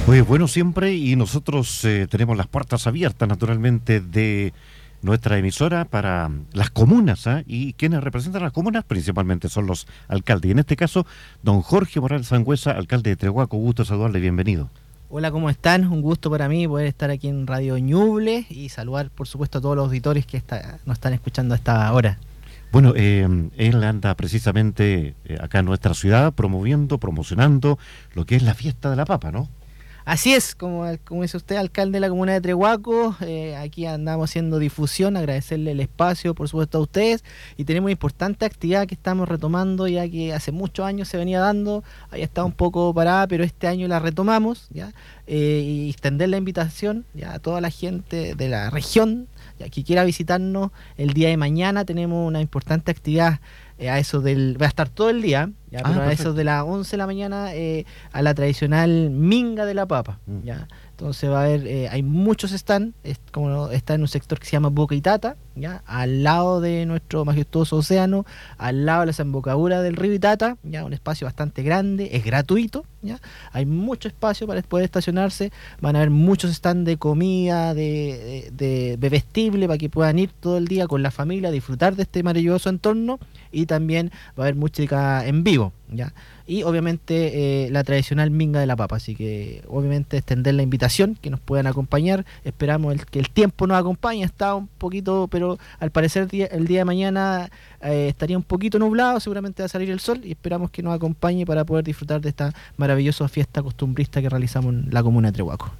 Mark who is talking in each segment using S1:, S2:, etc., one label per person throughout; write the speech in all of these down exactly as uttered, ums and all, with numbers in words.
S1: Pues bueno, siempre, y nosotros eh, tenemos las puertas abiertas, naturalmente, de nuestra emisora para las comunas, ¿eh? Y quienes representan las comunas principalmente son los alcaldes. Y en este caso, don Jorge Morales Sangüesa, alcalde de Trehuaco, gusto saludarle, bienvenido.
S2: Hola, ¿cómo están? Un gusto para mí poder estar aquí en Radio Ñuble y saludar, por supuesto, a todos los auditores que está, nos están escuchando a esta hora.
S1: Bueno, eh, él anda precisamente eh, acá en nuestra ciudad promoviendo, promocionando lo que es la fiesta de la papa, ¿no?
S2: Así es, como, como dice usted, alcalde de la comuna de Trehuaco, eh, aquí andamos haciendo difusión, agradecerle el espacio, por supuesto, a ustedes, y tenemos una importante actividad que estamos retomando, ya que hace muchos años se venía dando, había estado un poco parada, pero este año la retomamos, ya, eh, y extender la invitación ya a toda la gente de la región, ya que quiera visitarnos el día de mañana. Tenemos una importante actividad eh, a eso del, va a estar todo el día, ya,
S1: Ah,
S2: pero a eso de las once de la mañana eh, a la tradicional minga de la papa, mm. ya. Entonces va a haber, eh, hay muchos stands, es, como está en un sector que se llama Boca Itata, ya, al lado de nuestro majestuoso océano, al lado de la desembocadura del río Itata, ya, un espacio bastante grande, es gratuito, ya, hay mucho espacio para poder estacionarse, van a haber muchos stands de comida, de, de, de bebestible, para que puedan ir todo el día con la familia a disfrutar de este maravilloso entorno, y también va a haber música en vivo, ya, y obviamente eh, la tradicional minga de la papa, así que obviamente extender la invitación, que nos puedan acompañar, esperamos el, que el tiempo nos acompañe, está un poquito, pero al parecer día, el día de mañana eh, estaría un poquito nublado, seguramente va a salir el sol, y esperamos que nos acompañe para poder disfrutar de esta maravillosa fiesta costumbrista que realizamos en la comuna de Trehuaco.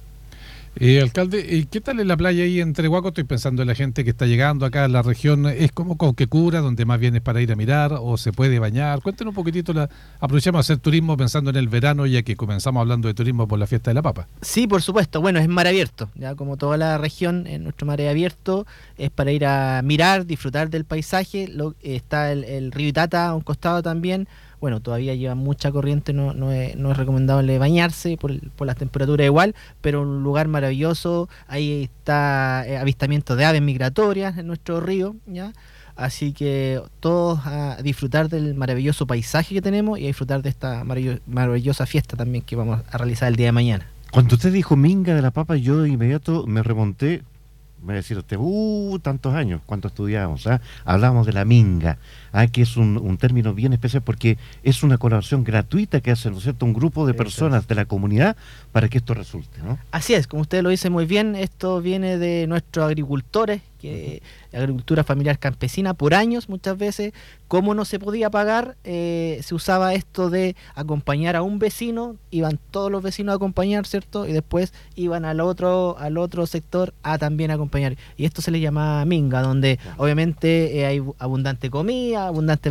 S3: Eh, alcalde, ¿y qué tal en la playa ahí en Trehuaco? Estoy pensando en la gente que está llegando acá a la región. ¿Es como Cauquecura, donde más bien es para ir a mirar, o se puede bañar? Cuéntenos un poquitito, la, aprovechamos a hacer turismo pensando en el verano, ya que comenzamos hablando de turismo por la fiesta de la papa.
S2: Sí, por supuesto. Bueno, es mar abierto, ya como toda la región, en nuestro mar abierto es para ir a mirar, disfrutar del paisaje. Lo, está el, el río Itata a un costado también. Bueno, todavía lleva mucha corriente, no, no, es, no es recomendable bañarse por, por las temperaturas igual, pero un lugar maravilloso, ahí está eh, avistamiento de aves migratorias en nuestro río, ¿ya? Así que todos a disfrutar del maravilloso paisaje que tenemos y a disfrutar de esta maravillosa fiesta también que vamos a realizar el día de mañana.
S1: Cuando usted dijo minga de la papa, yo de inmediato me remonté, me va a decir usted, uh, tantos años, cuando estudiábamos, ¿ah? Hablábamos de la minga, ¿ah? Que es un, un término bien especial porque es una colaboración gratuita que hace, ¿no es cierto?, un grupo de personas de la comunidad para que esto resulte, ¿no?
S2: Así es, como usted lo dice muy bien, esto viene de nuestros agricultores, que la agricultura familiar campesina por años muchas veces, como no se podía pagar, eh, se usaba esto de acompañar a un vecino, iban todos los vecinos a acompañar, ¿cierto? Y después iban al otro al otro sector a también acompañar. Y esto se le llama minga, donde obviamente eh, hay abundante comida, abundante